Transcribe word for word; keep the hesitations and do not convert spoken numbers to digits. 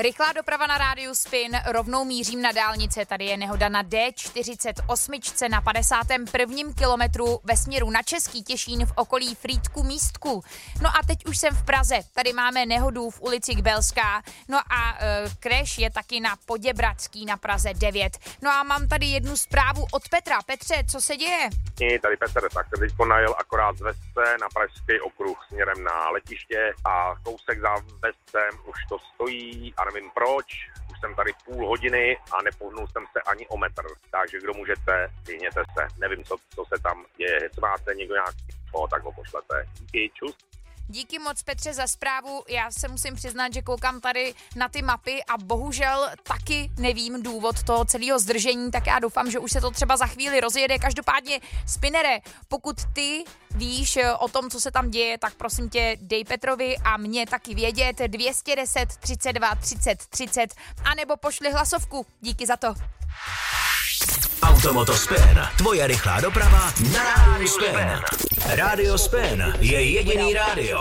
Rychlá doprava na rádiu Spin, rovnou mířím na dálnice. Tady je nehoda na D čtyřicet osm na padesátém prvním kilometru ve směru na Český Těšín v okolí Frýdku Místku. No a teď už jsem v Praze. Tady máme nehodu v ulici Kbelská. No a e, crash je taky na Poděbradský na Praze devět. No a mám tady jednu zprávu od Petra. Petře, co se děje? Tady Petr, tak jsem teď najel akorát z Vesce na Pražský okruh směrem na letiště a kousek za Vescem už to stojí a nevím proč. Už jsem tady půl hodiny a nepohnul jsem se ani o metr. Takže kdo můžete, vyhněte se. Nevím, co, co se tam děje. Co máte někdo nějaký, o, tak ho pošlete. Díky, čus. Díky moc, Petře, za zprávu. Já se musím přiznat, že koukám tady na ty mapy a bohužel taky nevím důvod toho celého zdržení, tak já doufám, že už se to třeba za chvíli rozjede. Každopádně, Spinnere, pokud ty víš o tom, co se tam děje, tak prosím tě, dej Petrovi a mě taky vědět dvě stě deset třicet dva třicet třicet anebo pošli hlasovku. Díky za to. Automoto Spin, tvoje rychlá doprava na rádiu Spin. Rádio Spin je jediný rádio,